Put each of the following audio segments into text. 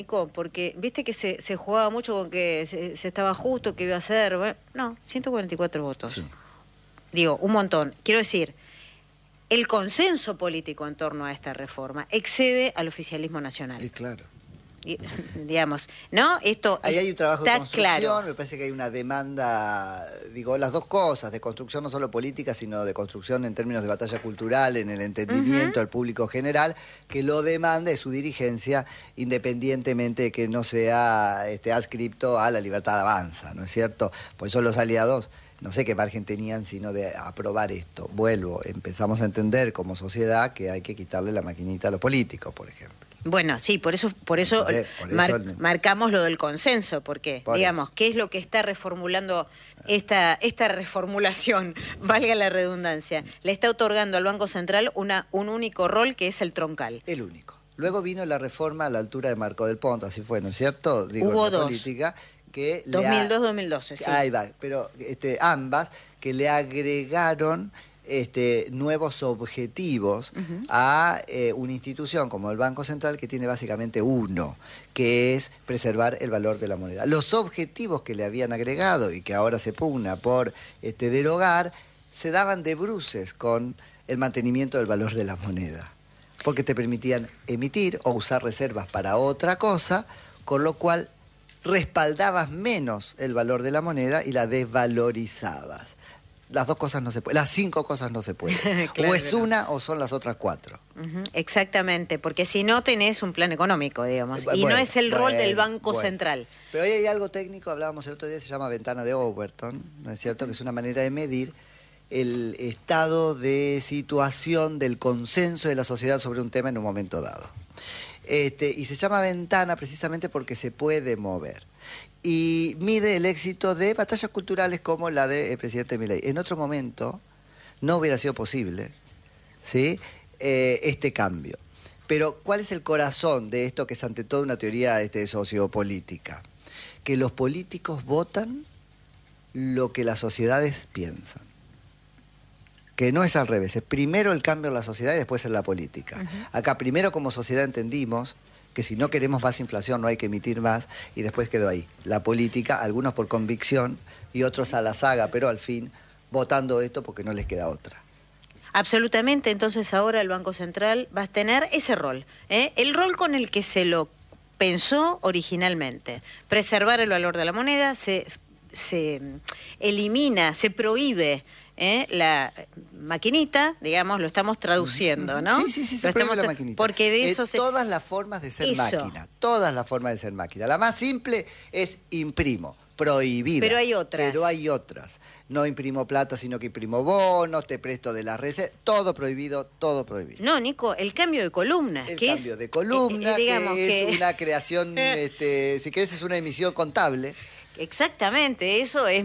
Nico, porque viste que se jugaba mucho con que se estaba justo, que iba a ser. Bueno, no, 144 votos. Sí. Digo, un montón. Quiero decir, el consenso político en torno a esta reforma excede al oficialismo nacional. Claro. Digamos, ¿no? Esto Ahí hay un trabajo de está construcción, claro. me parece que hay una demanda, digo, las dos cosas, de construcción no solo política, sino de construcción en términos de batalla cultural, en el entendimiento del público general, que lo demanda de su dirigencia, independientemente de que no sea adscripto a la libertad de avanza, ¿no es cierto? Por eso los aliados, no sé qué margen tenían sino de aprobar esto. Vuelvo, empezamos a entender como sociedad que hay que quitarle la maquinita a los políticos, por ejemplo. Bueno, sí, por eso Entonces, marcamos lo del consenso, porque, digamos, ¿qué es lo que está reformulando esta reformulación? Valga la redundancia. Le está otorgando al Banco Central un único rol, que es el troncal. El único. Luego vino la reforma a la altura de Marco del Ponto, así fue, ¿no es cierto? Digo, Hubo dos. Política, que 2002-2012, sí. Ahí va, pero ambas que le agregaron nuevos objetivos a una institución como el Banco Central, que tiene básicamente uno, que es preservar el valor de la moneda. Los objetivos que le habían agregado y que ahora se pugna por derogar, se daban de bruces con el mantenimiento del valor de la moneda, porque te permitían emitir o usar reservas para otra cosa, con lo cual respaldabas menos el valor de la moneda y la desvalorizabas. Las dos cosas no se pueden, las 5 cosas no se pueden. Claro, o es una o son las otras 4. Exactamente, porque si no tenés un plan económico, digamos, y no es el rol del Banco Central. Pero ahí hay algo técnico, hablábamos el otro día, se llama ventana de Overton, ¿no es cierto? Que es una manera de medir el estado de situación del consenso de la sociedad sobre un tema en un momento dado. Y se llama ventana precisamente porque se puede mover. Y mide el éxito de batallas culturales como la del presidente Milei. En otro momento no hubiera sido posible, ¿sí? Este cambio. Pero ¿cuál es el corazón de esto, que es ante todo una teoría sociopolítica? Que los políticos votan lo que las sociedades piensan. Que no es al revés, es primero el cambio en la sociedad y después en la política. Acá primero como sociedad entendimos que si no queremos más inflación no hay que emitir más, y después quedó ahí. La política, algunos por convicción y otros a la saga, pero al fin votando esto porque no les queda otra. Absolutamente, entonces ahora el Banco Central va a tener ese rol, el rol con el que se lo pensó originalmente: preservar el valor de la moneda. Se elimina, se prohíbe la maquinita, digamos, lo estamos traduciendo, ¿no? Sí, se prohíbe la maquinita. Porque de eso todas las formas de ser máquina, todas las formas de ser máquina. La más simple es imprimo, prohibida. Pero hay otras. No imprimo plata, sino que imprimo bonos, te presto de las redes, todo prohibido, todo prohibido. No, Nico, el cambio de columna. El cambio de columna, digamos que es una creación, si querés, es una emisión contable. Exactamente, eso es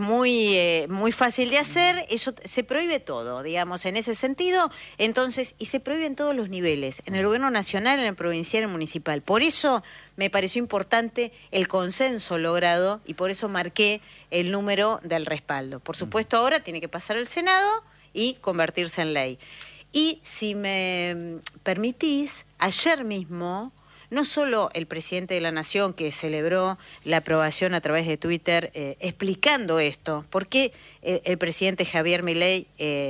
muy fácil de hacer. Eso se prohíbe todo, digamos, en ese sentido. Entonces, y se prohíbe en todos los niveles, en el gobierno nacional, en el provincial, en el municipal. Por eso me pareció importante el consenso logrado y por eso marqué el número del respaldo. Por supuesto, ahora tiene que pasar al Senado y convertirse en ley. Y si me permitís, ayer mismo, no solo el presidente de la Nación, que celebró la aprobación a través de Twitter, explicando esto, porque el presidente Javier Milei,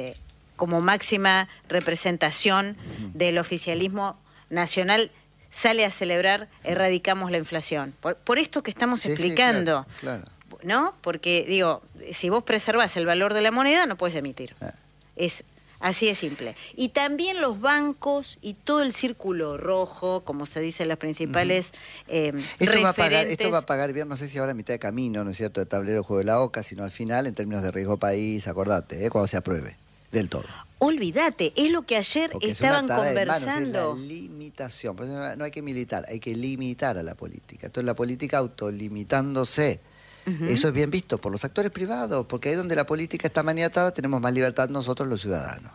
como máxima representación del oficialismo nacional, sale a celebrar Erradicamos la inflación. Por esto que estamos explicando, sí, claro. ¿No? Porque, digo, si vos preservás el valor de la moneda, no puedes emitir. Es así de simple. Y también los bancos y todo el círculo rojo, como se dice en las principales esto va a pagar bien, no sé si ahora a mitad de camino, ¿no es cierto?, de tablero de juego de la OCA, sino al final, en términos de riesgo país, acordate, cuando se apruebe, del todo. Olvídate, es lo que ayer estaban conversando. Es la limitación, por eso no hay que militar, hay que limitar a la política. Entonces la política autolimitándose. Eso es bien visto por los actores privados, porque ahí donde la política está maniatada tenemos más libertad nosotros los ciudadanos.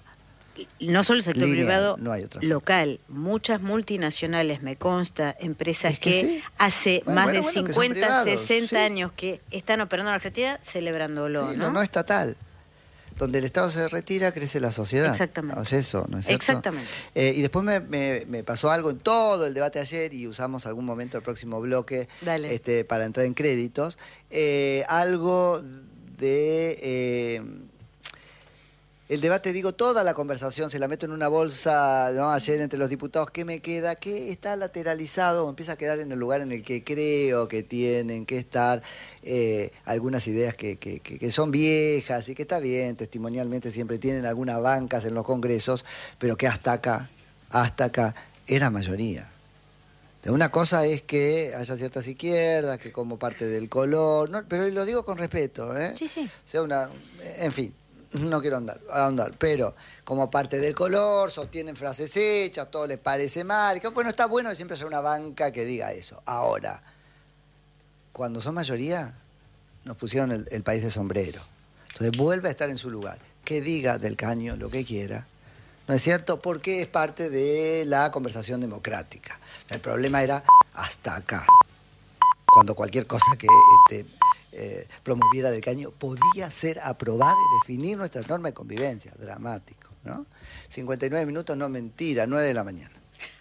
No solo el sector privado, no hay otra local, muchas multinacionales, me consta, empresas que hace más de 50, 60 años que están operando en Argentina, celebrándolo, sí, ¿no? No estatal. donde el Estado se retira, crece la sociedad. Exactamente. ¿No es eso? ¿No es cierto? Exactamente. Y después me pasó algo en todo el debate ayer, y usamos algún momento del próximo bloque para entrar en créditos. Algo de... el debate, digo, toda la conversación se la meto en una bolsa, ¿no? Ayer entre los diputados, ¿qué me queda? ¿Qué está lateralizado? Empieza a quedar en el lugar en el que creo que tienen que estar algunas ideas que son viejas y que está bien, testimonialmente siempre tienen algunas bancas en los congresos, pero que hasta acá era mayoría. Una cosa es que haya ciertas izquierdas, que como parte del color, ¿no? Pero lo digo con respeto, ¿eh? Sí, sí. O sea, en fin. No quiero ahondar, pero como parte del color, sostienen frases hechas, todo les parece mal. Bueno, está bueno que siempre haya una banca que diga eso. Ahora, cuando son mayoría, nos pusieron el país de sombrero. Entonces vuelve a estar en su lugar. Que diga Del Caño lo que quiera, ¿no es cierto? Porque es parte de la conversación democrática. El problema era hasta acá. Cuando cualquier cosa que... promoviera Del Caño podía ser aprobada y definir nuestra norma de convivencia. Dramático, ¿no? 59 minutos, no mentira, 9 de la mañana.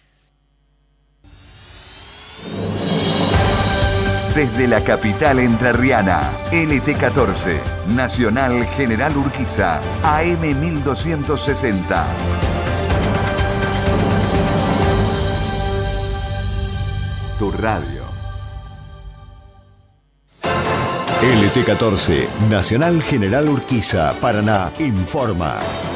Desde la capital entrerriana, LT14, Nacional General Urquiza, AM 1260. Tu radio. LT14, Nacional General Urquiza, Paraná, informa.